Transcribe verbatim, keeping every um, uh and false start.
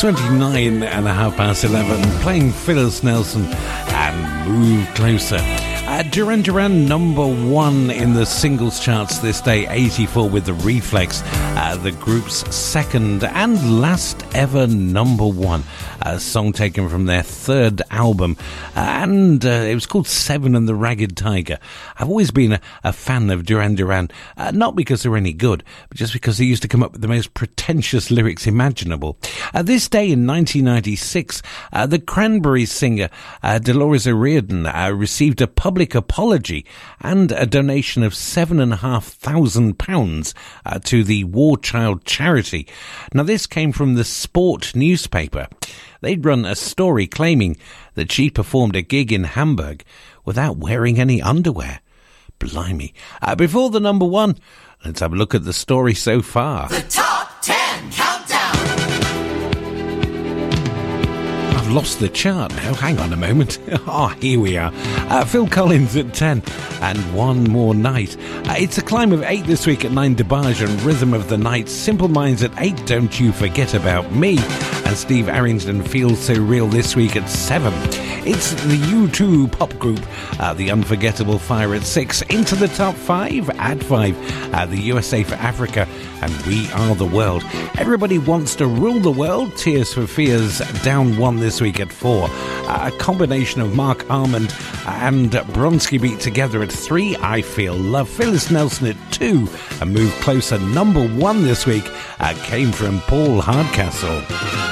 twenty-nine and a half past eleven, playing Phyllis Nelson and Move Closer. Uh, Duran Duran number one in the singles charts this day, eighty-four with the Reflex, uh, the group's second and last ever number one. A song taken from their third album, uh, and uh, it was called Seven and the Ragged Tiger. I've always been a, a fan of Duran Duran, uh, not because they're any good, but just because they used to come up with the most pretentious lyrics imaginable. Uh, this day in nineteen ninety-six, uh, the Cranberries singer uh, Dolores O'Riordan uh, received a public apology and a donation of seven and a half thousand pounds uh, to the War Child charity. Now, this came from the Sport newspaper. They'd run a story claiming that she performed a gig in Hamburg without wearing any underwear. Blimey. Uh, before the number one, let's have a look at the story so far. The Top ten Countdown. I've lost the chart now. Hang on a moment. Oh, here we are. Uh, Phil Collins at ten and One More Night. Uh, it's a climb of eight this week at nine. DeBarge and Rhythm of the Night. Simple Minds at eight. Don't You Forget About Me. And Steve Arrington Feels So Real this week at seven. It's the U two pop group, uh, The Unforgettable Fire at six. Into the top five at five. Uh, the U S A for Africa and We Are the World. Everybody Wants to Rule the World. Tears for Fears down one this week at four. Uh, a combination of Mark Armand and Bronski Beat together at three. I Feel Love. Phyllis Nelson at two. And Move Closer number one this week uh, came from Paul Hardcastle.